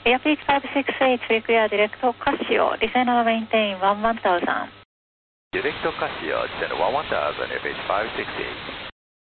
Airpeak 568, require direct Casio, descend and maintain 11,000. Direct Casio, descend 11,000, FH 568.